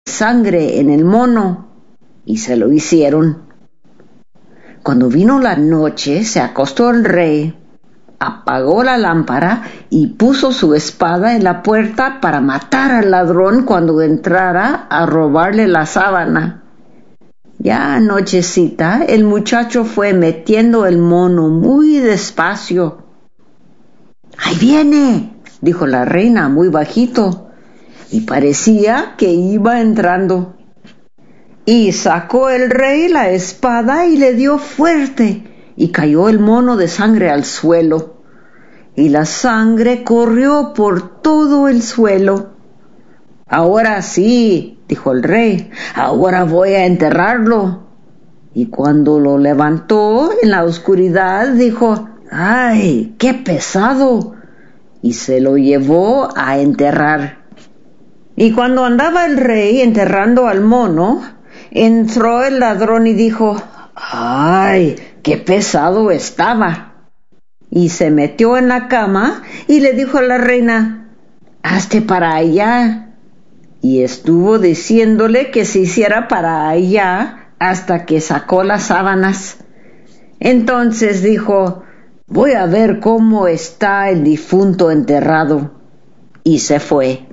sangre en el mono, y se lo hicieron. Cuando vino la noche, se acostó el rey, apagó la lámpara y puso su espada en la puerta para matar al ladrón cuando entrara a robarle la sábana. Ya anochecita, el muchacho fue metiendo el mono muy despacio. «¡Ahí viene!», dijo la reina muy bajito, y parecía que iba entrando. Y sacó el rey la espada y le dio fuerte, y cayó el mono de sangre al suelo, y la sangre corrió por todo el suelo. «Ahora sí», dijo el rey, «ahora voy a enterrarlo». Y cuando lo levantó en la oscuridad, dijo: «¡Ay, qué pesado!», y se lo llevó a enterrar. Y cuando andaba el rey enterrando al mono, entró el ladrón y dijo: «¡Ay, qué pesado estaba!». Y se metió en la cama y le dijo a la reina: «Hazte para allá». Y estuvo diciéndole que se hiciera para allá hasta que sacó las sábanas. Entonces dijo: «Voy a ver cómo está el difunto enterrado». Y se fue.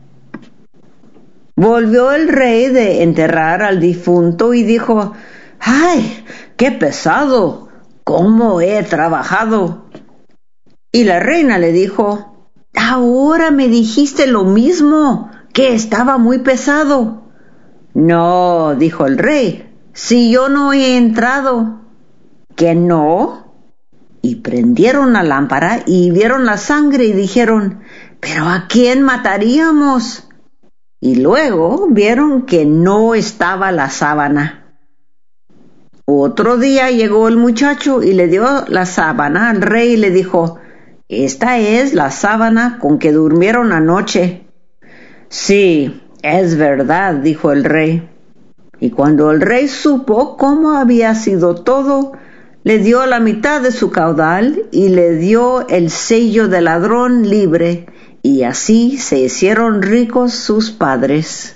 Volvió el rey de enterrar al difunto y dijo: «¡Ay, qué pesado! ¿Cómo he trabajado?». Y la reina le dijo: «Ahora me dijiste lo mismo, que estaba muy pesado». «No», dijo el rey, «si yo no he entrado». «¿Que no?». Y prendieron la lámpara y vieron la sangre y dijeron: «¿Pero a quién mataríamos?». Y luego vieron que no estaba la sábana. Otro día llegó el muchacho y le dio la sábana al rey y le dijo: «Esta es la sábana con que durmieron anoche». «Sí, es verdad», dijo el rey. Y cuando el rey supo cómo había sido todo, le dio la mitad de su caudal y le dio el sello de ladrón libre, y así se hicieron ricos sus padres.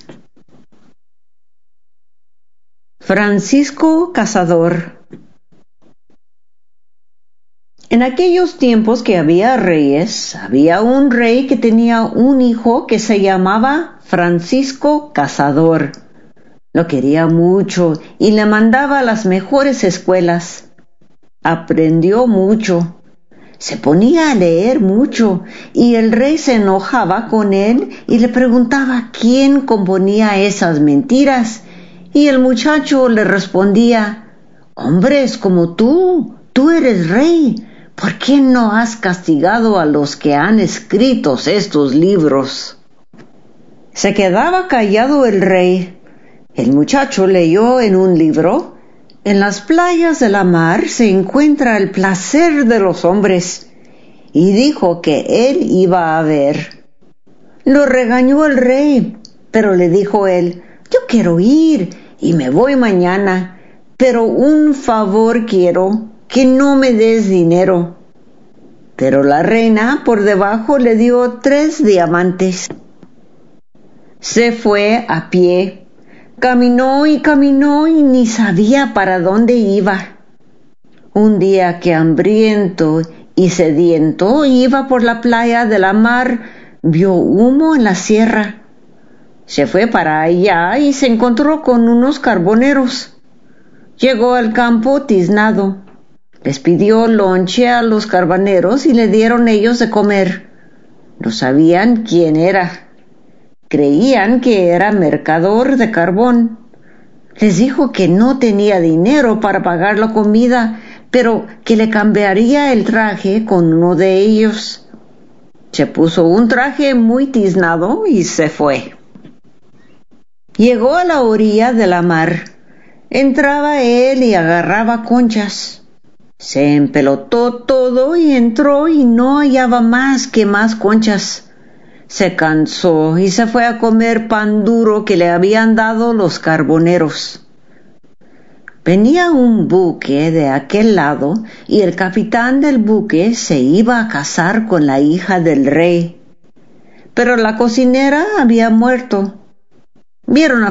Francisco Cazador. En aquellos tiempos que había reyes, había un rey que tenía un hijo que se llamaba Francisco Cazador. Lo quería mucho y le mandaba a las mejores escuelas. Aprendió mucho. Se ponía a leer mucho y el rey se enojaba con él y le preguntaba quién componía esas mentiras. Y el muchacho le respondía: «Hombres como tú eres rey. ¿Por qué no has castigado a los que han escrito estos libros?». Se quedaba callado el rey. El muchacho leyó en un libro: «En las playas de la mar se encuentra el placer de los hombres», y dijo que él iba a ver. Lo regañó el rey, pero le dijo él: «Yo quiero ir y me voy mañana, pero un favor quiero, que no me des dinero». Pero la reina por debajo le dio 3 diamantes. Se fue a pie. Caminó y ni sabía para dónde iba. Un día que hambriento y sediento iba por la playa de la mar, vio humo en la sierra. Se fue para allá y se encontró con unos carboneros. Llegó al campo tiznado. Les pidió lonche a los carboneros y le dieron ellos de comer. No sabían quién era. Creían que era mercader de carbón. Les dijo que no tenía dinero para pagar la comida, pero que le cambiaría el traje con uno de ellos. Se puso un traje muy tiznado y se fue. Llegó a la orilla de la mar. Entraba él y agarraba conchas. Se empelotó todo y entró y no hallaba más conchas. Se cansó y se fue a comer pan duro que le habían dado los carboneros. Venía un buque de aquel lado y el capitán del buque se iba a casar con la hija del rey. Pero la cocinera había muerto. vieron a